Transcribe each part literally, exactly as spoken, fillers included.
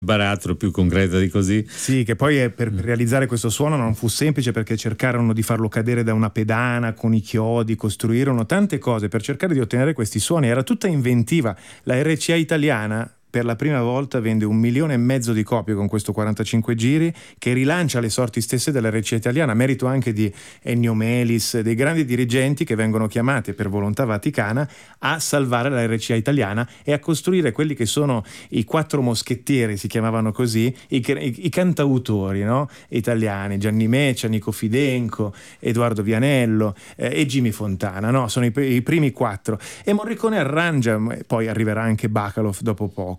baratro più concreta di così. Sì, che poi per realizzare questo suono non fu semplice, perché cercarono di farlo cadere da una pedana con i chiodi, costruirono tante cose per cercare di ottenere questi suoni. Era tutta inventiva. La R C A italiana per la prima volta vende un milione e mezzo di copie con questo quarantacinque giri, che rilancia le sorti stesse della R C A italiana, merito anche di Ennio Melis, dei grandi dirigenti che vengono chiamati per volontà vaticana a salvare la R C A italiana e a costruire quelli che sono i quattro moschettieri, si chiamavano così, i, i, i cantautori, no? Italiani, Gianni Meccia, Nico Fidenco, Edoardo Vianello eh, e Jimmy Fontana, no? Sono i, i primi quattro. E Morricone arrangia, poi arriverà anche Bacalov dopo poco.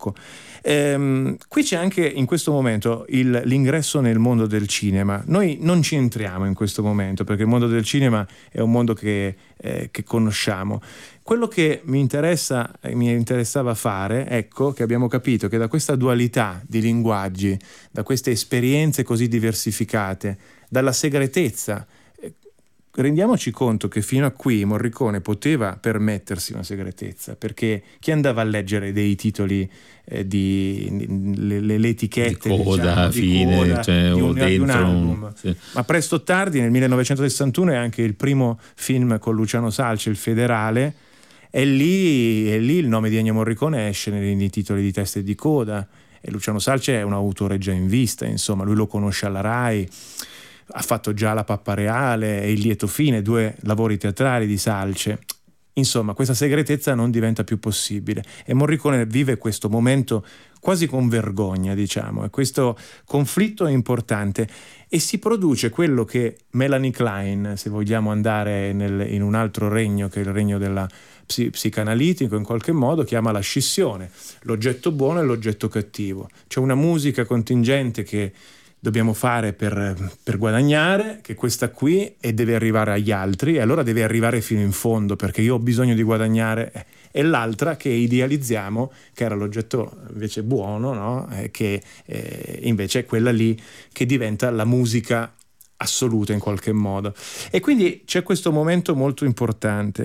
Ehm, qui c'è anche in questo momento il, l'ingresso nel mondo del cinema. Noi non ci entriamo in questo momento perché il mondo del cinema è un mondo che, eh, che conosciamo. Quello che mi interessa, mi interessava fare, ecco, che abbiamo capito che da questa dualità di linguaggi, da queste esperienze così diversificate, dalla segretezza, rendiamoci conto che fino a qui Morricone poteva permettersi una segretezza, perché chi andava a leggere dei titoli eh, di le, le, le etichette di coda, diciamo, di fine, coda, cioè, di un, o di un dentro album un, sì. Ma presto o tardi, nel millenovecentosessantuno, è anche il primo film con Luciano Salce, Il Federale, e lì, e lì il nome di Ennio Morricone esce nei, nei titoli di testa e di coda, e Luciano Salce è un autore già in vista, insomma, lui lo conosce alla Rai, ha fatto già La Pappa Reale e Il lieto fine, due lavori teatrali di Salce. Insomma, questa segretezza non diventa più possibile e Morricone vive questo momento quasi con vergogna, diciamo, e questo conflitto è importante, e si produce quello che Melanie Klein, se vogliamo andare nel, in un altro regno, che è il regno della psi, psicanalitico, in qualche modo chiama la scissione, l'oggetto buono e l'oggetto cattivo. C'è una musica contingente che dobbiamo fare per, per guadagnare, che questa qui, e deve arrivare agli altri, e allora deve arrivare fino in fondo perché io ho bisogno di guadagnare, e l'altra che idealizziamo, che era l'oggetto invece buono, no? eh, che eh, invece è quella lì che diventa la musica assoluta in qualche modo. E quindi c'è questo momento molto importante.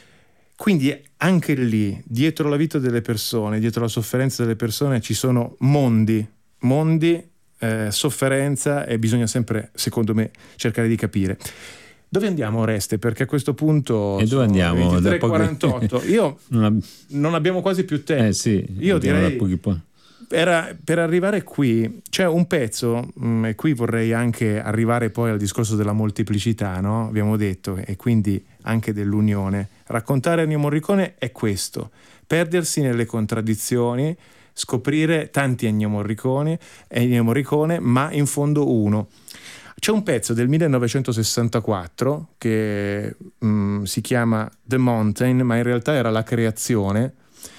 Quindi anche lì, dietro la vita delle persone, dietro la sofferenza delle persone, ci sono mondi, mondi Eh, sofferenza, e bisogna sempre, secondo me, cercare di capire. Dove andiamo, Oreste? Perché a questo punto e dove andiamo? ventitré e quarantotto. Io non, ab- non abbiamo quasi più tempo. Eh sì, io direi da pochi po'. Era, per arrivare qui c'è un pezzo, mh, e qui vorrei anche arrivare poi al discorso della molteplicità, no? Abbiamo detto, e quindi anche dell'unione. Raccontare Ennio Morricone è questo: perdersi nelle contraddizioni, scoprire tanti Ennio Morricone, Ennio Morricone, ma in fondo uno. C'è un pezzo del millenovecentosessantaquattro che mh, si chiama The Mountain, ma in realtà era La creazione,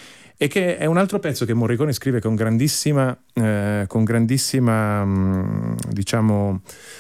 e che è un altro pezzo che Morricone scrive con grandissima, eh, con grandissima mh, diciamo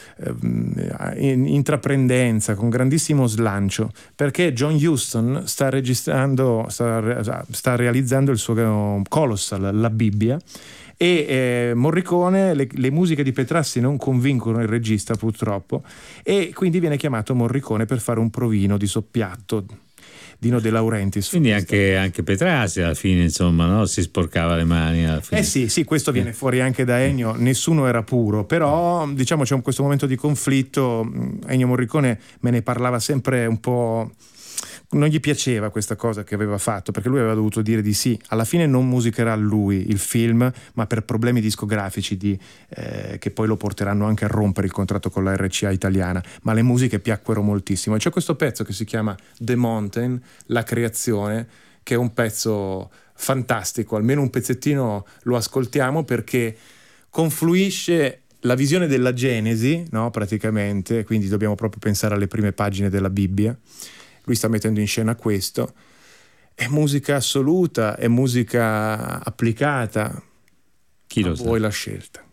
eh, intraprendenza, con grandissimo slancio, perché John Huston sta registrando, sta, sta realizzando il suo Colossal, la Bibbia, e eh, Morricone, le, le musiche di Petrassi non convincono il regista purtroppo, e quindi viene chiamato Morricone per fare un provino di soppiatto. Dino De Laurentiis. Quindi anche, anche Petrassi alla fine, insomma, no? Si sporcava le mani alla fine. Eh sì, sì, questo viene eh. fuori anche da Ennio, nessuno era puro, però diciamo c'è questo momento di conflitto. Ennio Morricone me ne parlava sempre un po', non gli piaceva questa cosa che aveva fatto, perché lui aveva dovuto dire di sì. Alla fine non musicherà lui il film, ma per problemi discografici di, eh, che poi lo porteranno anche a rompere il contratto con la R C A italiana, ma le musiche piacquero moltissimo. E c'è questo pezzo che si chiama The Mountain, La creazione, che è un pezzo fantastico, almeno un pezzettino lo ascoltiamo, perché confluisce la visione della Genesi, no, praticamente, quindi dobbiamo proprio pensare alle prime pagine della Bibbia. Lui sta mettendo in scena questo. È musica assoluta, è musica applicata. Chi lo a sa? voi la scelta.